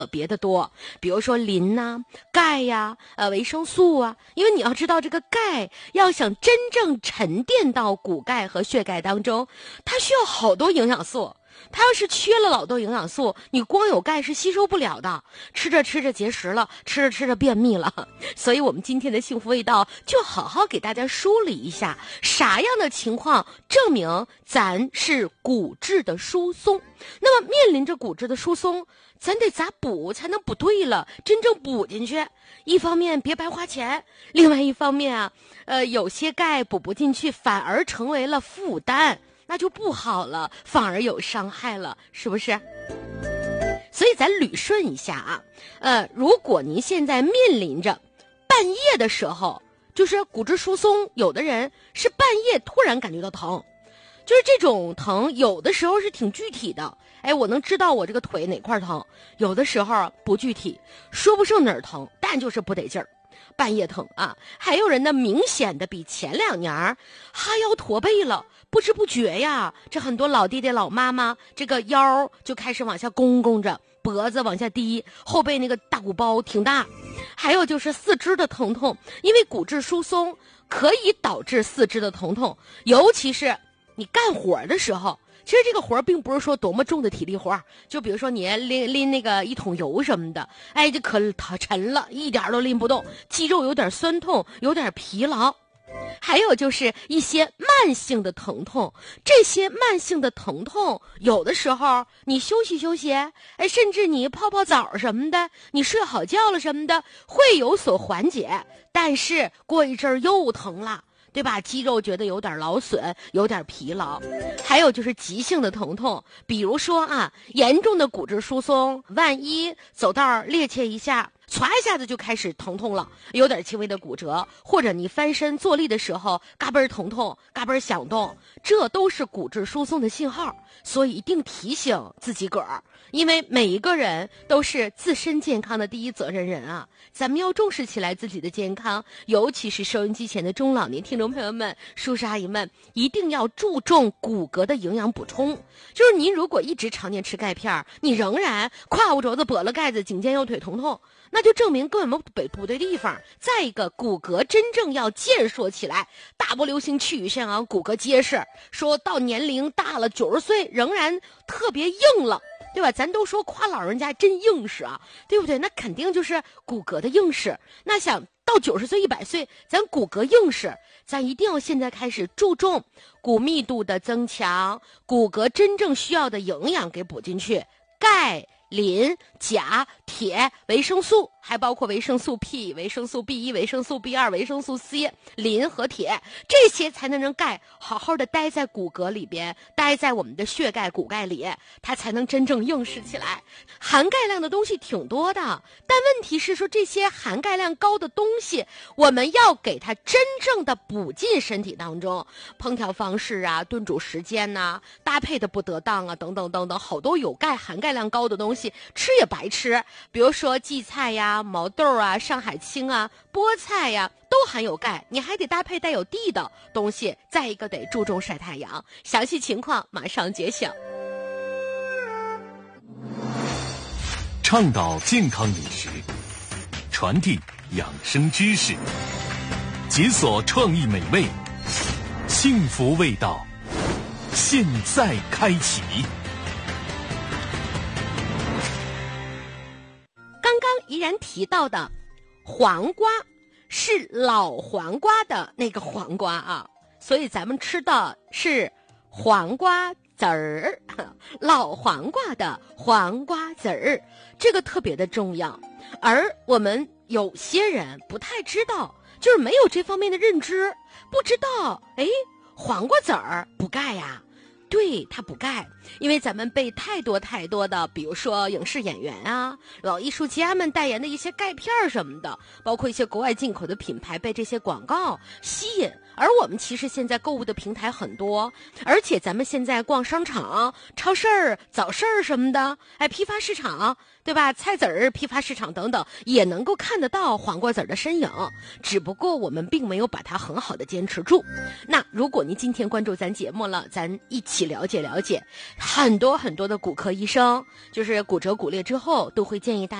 别的多，比如说磷呐、钙呀、维生素啊。因为你要知道，这个钙要想真正沉淀到骨钙和血钙当中，它需要好多营养素。它要是缺了老多营养素，你光有钙是吸收不了的，吃着吃着结石了，吃着吃着便秘了。所以我们今天的幸福味道就好好给大家梳理一下，啥样的情况证明咱是骨质的疏松。那么面临着骨质的疏松，咱得咋补才能补对了，真正补进去？一方面别白花钱，另外一方面啊，有些钙补不进去，反而成为了负担。那就不好了，反而有伤害了，是不是？所以咱捋顺一下啊，如果您现在面临着半夜的时候，就是骨质疏松，有的人是半夜突然感觉到疼，就是这种疼有的时候是挺具体的，我能知道我这个腿哪块疼，有的时候不具体，说不上哪儿疼，但就是不得劲儿。半夜疼啊，还有人呢，明显的比前2年哈腰驼背了，不知不觉呀，这很多老弟弟老妈妈这个腰就开始往下弓着，脖子往下低，后背那个大鼓包挺大。还有就是四肢的疼痛，因为骨质疏松可以导致四肢的疼痛，尤其是你干活的时候。其实这个活并不是说多么重的体力活，就比如说你拎那个1桶油什么的，就可沉了，一点都拎不动，肌肉有点酸痛，有点疲劳。还有就是一些慢性的疼痛，这些慢性的疼痛有的时候你休息休息，甚至你泡泡澡什么的，你睡好觉了什么的，会有所缓解，但是过一阵儿又疼了，对吧？肌肉觉得有点劳损，有点疲劳。还有就是急性的疼痛，比如说严重的骨质疏松，万一走道趔趄一下，唰一下子就开始疼痛了，有点轻微的骨折，或者你翻身坐立的时候嘎嘣疼痛，嘎嘣响动，这都是骨质疏松的信号。所以一定提醒自己个儿，因为每一个人都是自身健康的第一责任人啊，咱们要重视起来自己的健康，尤其是收音机前的中老年听众朋友们、叔叔阿姨们，一定要注重骨骼的营养补充。就是您如果一直常年吃钙片，你仍然胯骨轴子跛了盖子，颈肩腰腿疼痛，那就证明根本不对地方。再一个，骨骼真正要健硕起来，大步流星气宇轩昂，骨骼结实，说到年龄大了90岁仍然特别硬了，对吧？咱都说夸老人家真硬实啊，对不对？那肯定就是骨骼的硬实。那想到90岁100岁，咱骨骼硬实，咱一定要现在开始注重骨密度的增强，骨骼真正需要的营养给补进去，钙、磷、钾、铁、维生素，还包括维生素 P、维生素 B1、维生素 B2、维生素 C、磷和铁，这些才能让钙好好的待在骨骼里边，待在我们的血钙、骨钙里，它才能真正硬实起来。含钙量的东西挺多的，但问题是说这些含钙量高的东西，我们要给它真正的补进身体当中，烹调方式啊、炖煮时间呐、搭配的不得当啊，等等等等，好多有钙、含钙量高的东西吃也白吃，比如说荠菜呀、毛豆啊、上海青啊、菠菜呀，都含有钙，你还得搭配带有地的东西。再一个得注重晒太阳，详细情况马上揭晓。 倡导健康饮食，传递养生知识，解锁创意美味，幸福味道，现在开启。 刚刚依然提到的黄瓜是老黄瓜的那个黄瓜啊，所以咱们吃的是黄瓜籽儿，老黄瓜的黄瓜籽儿，这个特别的重要。而我们有些人不太知道，就是没有这方面的认知，不知道黄瓜籽儿补钙呀。对，它补钙，因为咱们被太多的，比如说影视演员啊、老艺术家们代言的一些钙片什么的，包括一些国外进口的品牌被这些广告吸引。而我们其实现在购物的平台很多，而且咱们现在逛商场、超市儿、早市儿什么的，批发市场，对吧？菜籽儿批发市场等等，也能够看得到黄瓜籽儿的身影，只不过我们并没有把它很好的坚持住。那如果您今天关注咱节目了，咱一起起了解了解。很多很多的骨科医生，就是骨折骨裂之后，都会建议大家